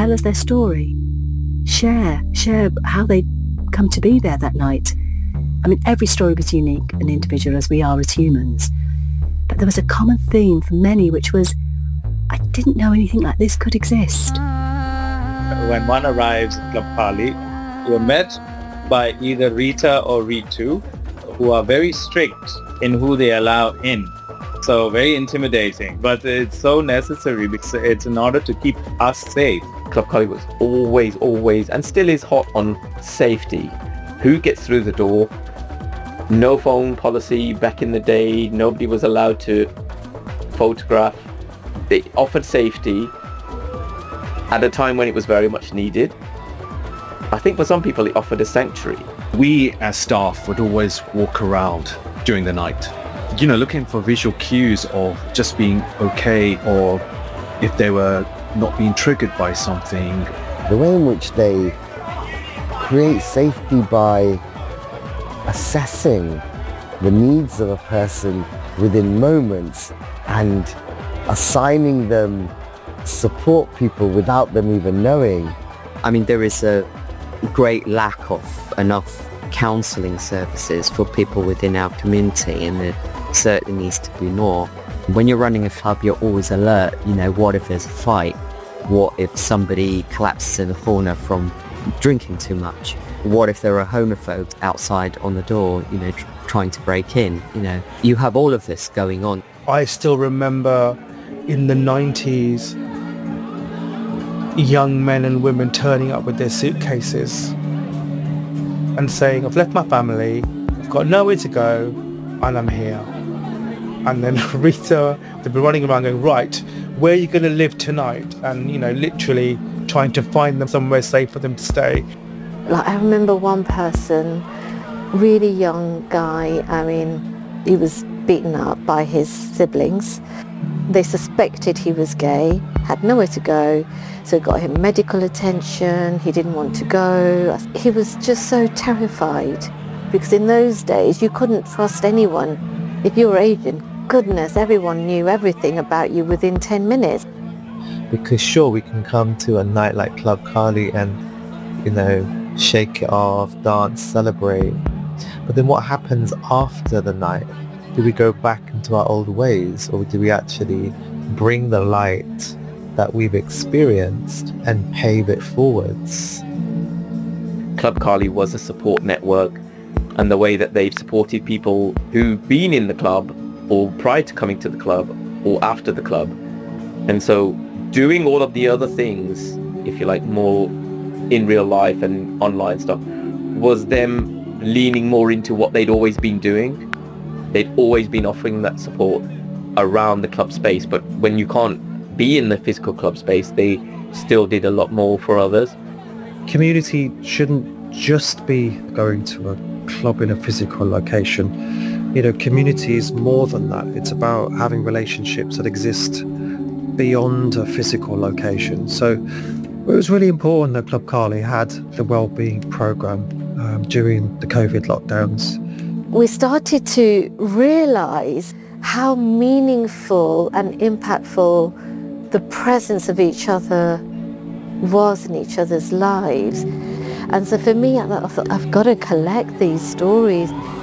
tell us their story. Share how they come to be there that night. I mean, every story was unique and individual, as we are as humans. But there was a common theme for many, which was, I didn't know anything like this could exist. When one arrives at Club Carly, you're met by either Rita or Ritu, who are very strict in who they allow in. So very intimidating, but it's so necessary because it's in order to keep us safe. Club Carly was always, and still is hot on safety. Who gets through the door? No phone policy back in the day. Nobody was allowed to photograph. They offered safety at a time when it was very much needed. I think for some people it offered a sanctuary. We as staff would always walk around during the night, you know, looking for visual cues of just being okay, or if they were not being triggered by something. The way in which they create safety by assessing the needs of a person within moments and assigning them support people without them even knowing. I mean, there is a great lack of enough counselling services for people within our community, and there certainly needs to be more. When you're running a club, you're always alert. You know, what if there's a fight? What if somebody collapses in a corner from drinking too much? What if there are homophobes outside on the door, you know, trying to break in? You know, you have all of this going on. I still remember in the 90s, young men and women turning up with their suitcases and saying, I've left my family, I've got nowhere to go, and I'm here. And then Rita, they've been running around going, right, where are you going to live tonight? And, you know, literally trying to find them somewhere safe for them to stay. Like, I remember one person, really young guy, I mean, he was beaten up by his siblings. They suspected he was gay, had nowhere to go, so it got him medical attention. He didn't want to go. He was just so terrified, because in those days you couldn't trust anyone. If you were Asian, goodness, everyone knew everything about you within 10 minutes. Because sure, we can come to a night like Club Carly and, you know, shake it off, dance, celebrate. But then what happens after the night? Do we go back into our old ways, or do we actually bring the light that we've experienced and pave it forwards? Club Carly was a support network, and the way that they've supported people who've been in the club or prior to coming to the club or after the club. And so doing all of the other things, if you like, more in real life and online stuff, was them leaning more into what they'd always been doing. They'd always been offering that support around the club space, but when you can't be in the physical club space, they still did a lot more for others. Community shouldn't just be going to a club in a physical location. You know, community is more than that. It's about having relationships that exist beyond a physical location. So it was really important that Club Carly had the wellbeing program during the COVID lockdowns. We started to realise how meaningful and impactful the presence of each other was in each other's lives. And so for me, I thought, I've got to collect these stories.